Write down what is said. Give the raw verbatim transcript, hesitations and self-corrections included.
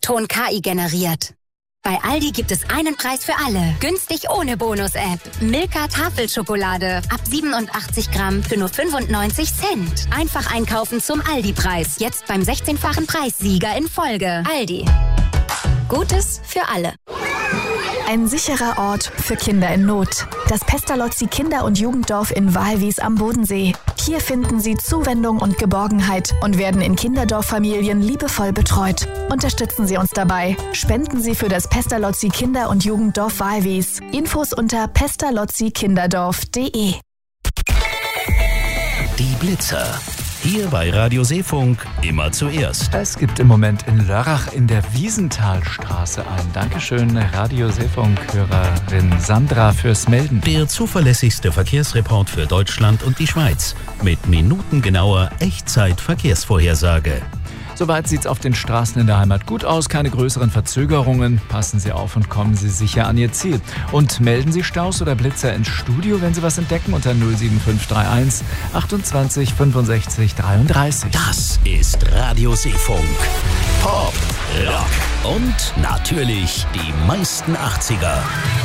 Ton K I generiert. Bei Aldi gibt es einen Preis für alle. Günstig ohne Bonus-App. Milka Tafelschokolade. Ab siebenundachtzig Gramm für nur fünfundneunzig Cent. Einfach einkaufen zum Aldi-Preis. Jetzt beim sechzehnfachen Preissieger in Folge. Aldi. Gutes für alle. Ein sicherer Ort für Kinder in Not. Das Pestalozzi Kinder- und Jugenddorf in Walwies am Bodensee. Hier finden Sie Zuwendung und Geborgenheit und werden in Kinderdorffamilien liebevoll betreut. Unterstützen Sie uns dabei. Spenden Sie für das Pestalozzi Kinder- und Jugenddorf Walwies. Infos unter pestalozzi kinderdorf punkt de. Die Blitzer. Hier bei Radio Seefunk immer zuerst. Es gibt im Moment in Lörrach in der Wiesenthalstraße ein Dankeschön, Radio Seefunk-Hörerin Sandra fürs Melden. Der zuverlässigste Verkehrsreport für Deutschland und die Schweiz mit minutengenauer Echtzeit-Verkehrsvorhersage. Soweit sieht's auf den Straßen in der Heimat gut aus. Keine größeren Verzögerungen. Passen Sie auf und kommen Sie sicher an Ihr Ziel. Und melden Sie Staus oder Blitzer ins Studio, wenn Sie was entdecken, unter null sieben fünf drei eins achtundzwanzig fünfundsechzig dreiunddreißig. Das ist Radio Seefunk. Pop, Rock und natürlich die meisten achtziger.